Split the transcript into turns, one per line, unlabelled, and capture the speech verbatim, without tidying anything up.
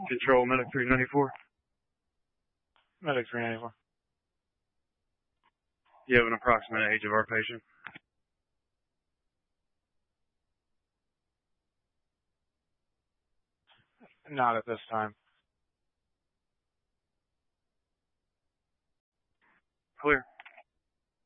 Control, Medic three ninety-four.
Medic three ninety-four.
You have an approximate age of our patient?
Not at this time.
Clear.